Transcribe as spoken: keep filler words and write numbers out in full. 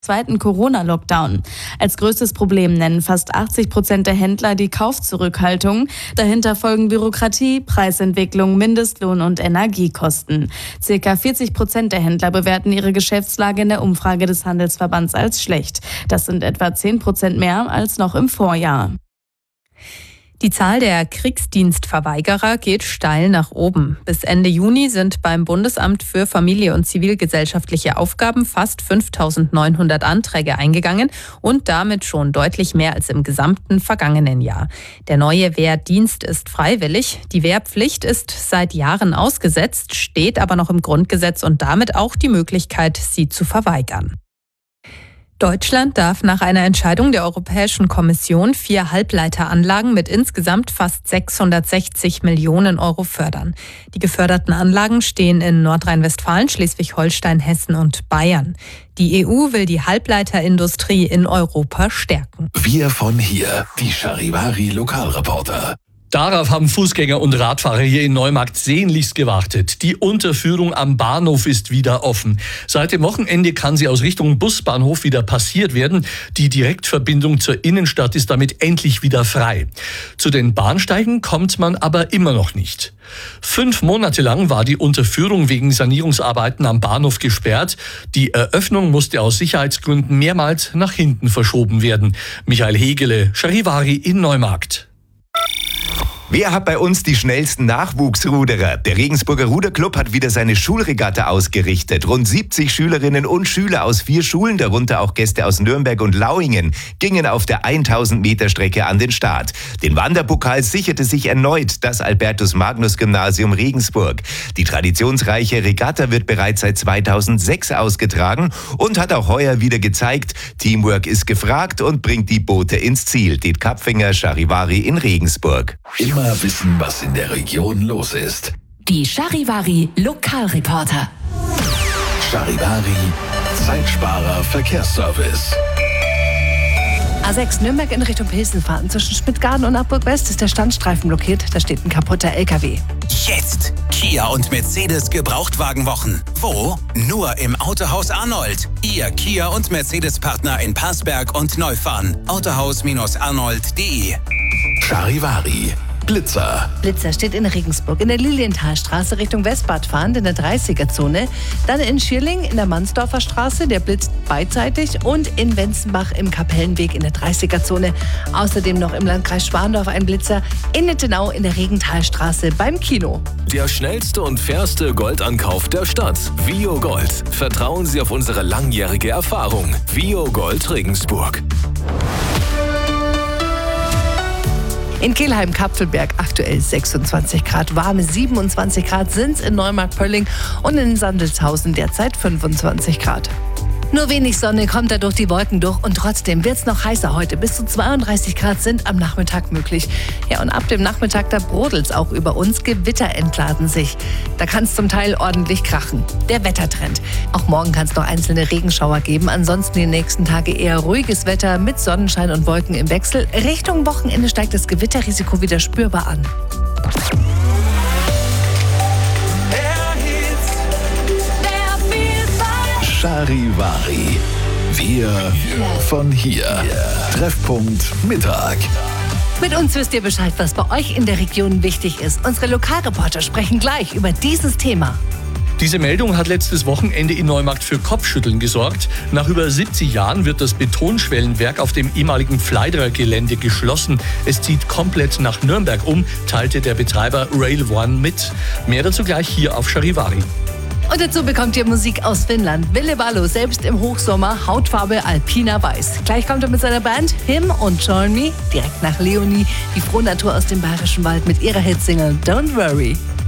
zweiten Corona-Lockdown. Als größtes Problem nennen fast achtzig Prozent der Händler die Kaufzurückhaltung. Dahinter folgen Bürokratie, Preisentwicklung, Mindestlohn und Energiekosten. Circa vierzig Prozent der Händler bewerten ihre Geschäftslage in der Umfrage des Handelsverbands als schlecht. Das sind etwa zehn Prozent mehr als noch im Vorjahr. Die Zahl der Kriegsdienstverweigerer geht steil nach oben. Bis Ende Juni sind beim Bundesamt für Familie und zivilgesellschaftliche Aufgaben fast fünftausendneunhundert Anträge eingegangen und damit schon deutlich mehr als im gesamten vergangenen Jahr. Der neue Wehrdienst ist freiwillig. Die Wehrpflicht ist seit Jahren ausgesetzt, steht aber noch im Grundgesetz und damit auch die Möglichkeit, sie zu verweigern. Deutschland darf nach einer Entscheidung der Europäischen Kommission vier Halbleiteranlagen mit insgesamt fast sechshundertsechzig Millionen Euro fördern. Die geförderten Anlagen stehen in Nordrhein-Westfalen, Schleswig-Holstein, Hessen und Bayern. Die E U will die Halbleiterindustrie in Europa stärken. Wir von hier, die Charivari Lokalreporter. Darauf haben Fußgänger und Radfahrer hier in Neumarkt sehnlichst gewartet. Die Unterführung am Bahnhof ist wieder offen. Seit dem Wochenende kann sie aus Richtung Busbahnhof wieder passiert werden. Die Direktverbindung zur Innenstadt ist damit endlich wieder frei. Zu den Bahnsteigen kommt man aber immer noch nicht. Fünf Monate lang war die Unterführung wegen Sanierungsarbeiten am Bahnhof gesperrt. Die Eröffnung musste aus Sicherheitsgründen mehrmals nach hinten verschoben werden. Michael Hegele, Charivari in Neumarkt. Wer hat bei uns die schnellsten Nachwuchsruderer? Der Regensburger Ruderclub hat wieder seine Schulregatta ausgerichtet. Rund siebzig Schülerinnen und Schüler aus vier Schulen, darunter auch Gäste aus Nürnberg und Lauingen, gingen auf der tausend Meter Strecke an den Start. Den Wanderpokal sicherte sich erneut das Albertus-Magnus-Gymnasium Regensburg. Die traditionsreiche Regatta wird bereits seit zweitausendsechs ausgetragen und hat auch heuer wieder gezeigt, Teamwork ist gefragt und bringt die Boote ins Ziel. Det Kapfinger, Charivari in Regensburg. Immer wissen, was in der Region los ist. Die Charivari Lokalreporter. Charivari Zeitsparer Verkehrsservice. A sechs Nürnberg in Richtung Pilsen fahren. Zwischen Schmidtgarten und Abburg West ist der Standstreifen blockiert. Da steht ein kaputter L K W. Jetzt Kia und Mercedes Gebrauchtwagenwochen. Wo? Nur im Autohaus Arnold. Ihr Kia und Mercedes-Partner in Passberg und Neufahren. autohaus arnold punkt de. Charivari Blitzer. Blitzer steht in Regensburg in der Lilienthalstraße Richtung Westbad fahrend in der dreißiger-Zone. Dann in Schierling in der Mansdorfer Straße, der blitzt beidseitig. Und in Wenzenbach im Kapellenweg in der dreißiger-Zone. Außerdem noch im Landkreis Schwandorf ein Blitzer. In Nittenau in der Regenthalstraße beim Kino. Der schnellste und fairste Goldankauf der Stadt. Vio Gold. Vertrauen Sie auf unsere langjährige Erfahrung. Vio Gold Regensburg. In Kelheim-Kapfelberg aktuell sechsundzwanzig Grad, warme siebenundzwanzig Grad sind es in Neumarkt-Pölling und in Sandelshausen derzeit fünfundzwanzig Grad. Nur wenig Sonne kommt da durch die Wolken durch und trotzdem wird es noch heißer heute. Bis zu zweiunddreißig Grad sind am Nachmittag möglich. Ja, und ab dem Nachmittag, da brodelt es auch über uns. Gewitter entladen sich. Da kann es zum Teil ordentlich krachen. Der Wettertrend. Auch morgen kann es noch einzelne Regenschauer geben. Ansonsten die nächsten Tage eher ruhiges Wetter mit Sonnenschein und Wolken im Wechsel. Richtung Wochenende steigt das Gewitterrisiko wieder spürbar an. Charivari. Wir von hier. Treffpunkt Mittag. Mit uns wisst ihr Bescheid, was bei euch in der Region wichtig ist. Unsere Lokalreporter sprechen gleich über dieses Thema. Diese Meldung hat letztes Wochenende in Neumarkt für Kopfschütteln gesorgt. Nach über siebzig Jahren wird das Betonschwellenwerk auf dem ehemaligen Pfleiderer-Gelände geschlossen. Es zieht komplett nach Nürnberg um, teilte der Betreiber Rail One mit. Mehr dazu gleich hier auf Charivari. Und dazu bekommt ihr Musik aus Finnland. Ville Ballo, selbst im Hochsommer, Hautfarbe Alpina Weiß. Gleich kommt er mit seiner Band Him und Join Me direkt nach Leonie, die Frohnatur aus dem Bayerischen Wald mit ihrer Hitsingle Don't Worry.